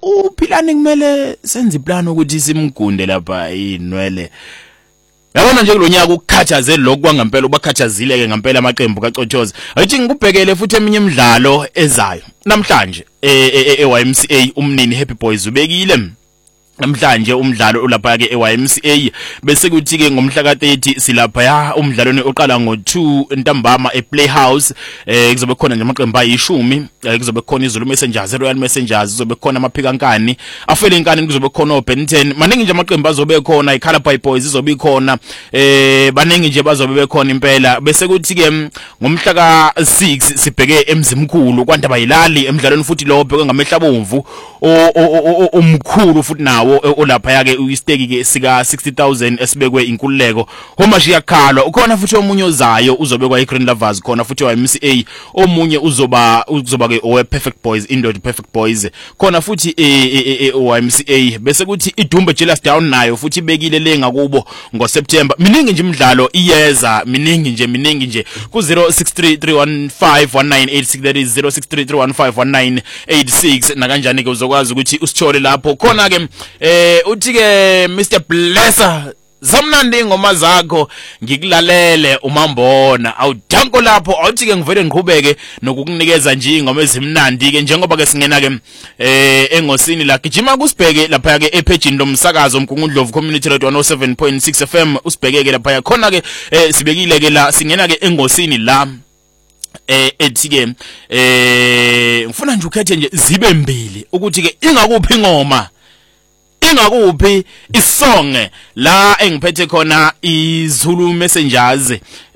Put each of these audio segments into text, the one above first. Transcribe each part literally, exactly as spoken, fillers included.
uphilani kumele senze iplan ukuthi simgunde lapha inwele. Yabona nje kulonyaka ukukhathaze lokho kwangempela ubakhathazile ke ngempela amaqembu kaCothoza. Ayithi ngikubhekele futhi eminye imidlalo ezayo. Namhlanje e Y M C A umnini Happy Boys ubekile namhlanje umdlalo ulapha ke e Y M C A bese kuthi ke ngomhla ka thirty silapha ya umdlalweni oqala ngo two ntambama e Playhouse eh kuzobe khona nje amaqembu ayishumi kuzobe khona iZulu Messengers Royal Messengers kuzobe khona amaphikankani afele inkani kuzobe khona oBenton maningi nje amaqembu azobe khona iCalabay Boys izobe khona eh baningi nje bazobe bekhona impela bese kuthi ke ngomhla ka six sibheke emzimkhulu kwandaba yilali emdlalweni futhi lo bheke ngamehlabomvu omkhulu futhi nawo olapha yake uyisteki ke sika sixty thousand esibekwe inkululeko homa nje yakhalwa ukhona futhi omunye ozayo uzobekwa iGreen Lovers khona futhi Y M C A omunye uzoba uzoba ke owe Perfect Boys Indoor Perfect Boys khona futhi e Y M C A bese kuthi iDumbe Jealous Down nayo futhi ibekile lenga kubo ngo September miningi nje imidlalo iyeza miningi nje miningi nje ku zero six three three one five one nine eight six that is zero six three three one five one nine eight six na kanjani ke uzokwazi ukuthi usithole lapho khona ke eh uthi ke Mister Blesser zamnandi ingoma zakho ngikulalele umambona awudanko lapho awuthi ke ngivele ngiqhubeke nokukunikeza nje ingoma ezimnandi ke njengoba ke singena ke eh engosini la gijima kusibheke lapha ke epagini lomsakazo Mgungundlovu Community Radio one oh seven point six F M usibheke ke lapha khona ke sibekile ke la singena ke engosini la eh ethi ke eh ngifuna nje ukhethe nje zibe mbili ukuthi ke ingakuphi ingoma ingakuphi isong la engiphethe khona iZulu Messengers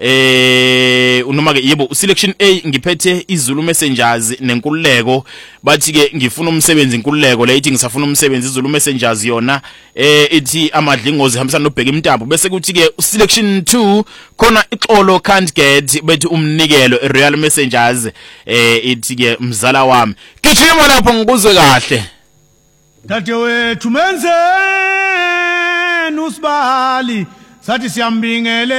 eh unoma ke yebo selection A ngiphethe iZulu Messengers nenkululeko bathi ke ngifuna umsebenzi inkululeko la ithi ngisafuna umsebenzi iZulu Messengers yona eh ithi amadlingozi hambisana nobheka imtambo bese kuthi ke selection two khona ixolo can't get bethi umnikelo Royal Messengers eh ithi ke mzala wami gijima lapho ngikuzwe kahle Dadewethu menze nusibali sathi siyambingele